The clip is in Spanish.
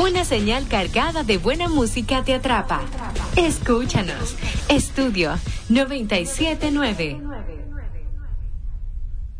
Una señal cargada de buena música te atrapa. Escúchanos. Estudio 97.9.